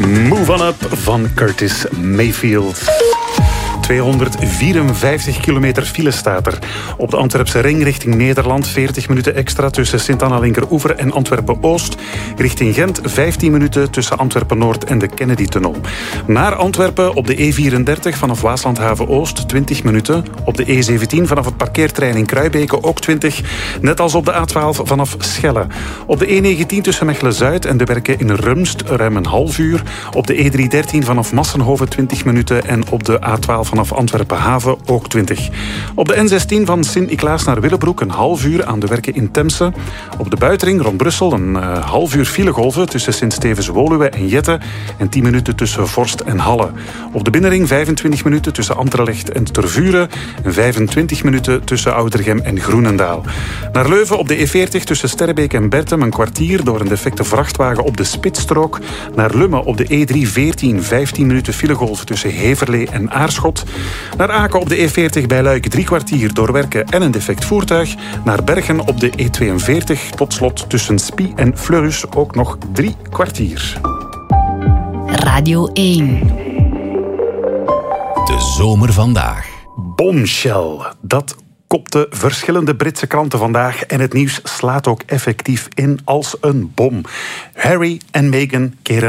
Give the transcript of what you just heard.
Move On Up van Curtis Mayfield. 254 kilometer file staat er. Op de Antwerpse ring richting Nederland 40 minuten extra tussen Sint-Anna-Linkeroever en Antwerpen-Oost. Richting Gent 15 minuten tussen Antwerpen-Noord en de Kennedy-tunnel. Naar Antwerpen op de E34 vanaf Waaslandhaven-Oost 20 minuten. Op de E17 vanaf het parkeerterrein in Kruibeke ook 20. Net als op de A12 vanaf Schelle. Op de E19 tussen Mechelen-Zuid en de Werken in Rumst ruim een half uur. Op de E313 vanaf Massenhoven 20 minuten en op de A12 vanaf Antwerpen-Haven ook 20. Op de N16 van Sint-Niklaas naar Willebroek een half uur aan de Werken in Temse. Op de buitenring rond Brussel een half uur filegolven tussen Sint-Stevens-Woluwe en Jette en 10 minuten tussen Vorst en Halle. Op de binnenring 25 minuten tussen Anderlecht en Tervuren en 25 minuten tussen Oudergem en Groenendaal. Naar Leuven op de E40 tussen Sterrebeek en Bertem een kwartier door een defecte vrachtwagen op de Spitsstrook. Naar Lummen op de E314 15 minuten filegolf tussen Heverlee en Aarschot. Naar Aken op de E40 bij Luik 3 kwartier door werken en een defect voertuig. Naar Bergen op de E42 tot slot tussen Spie en Fleurus ook nog 3 kwartier. Radio 1. De zomer vandaag. Bombshell, dat kopte verschillende Britse kranten vandaag en het nieuws slaat ook effectief in als een bom. Harry en Meghan keren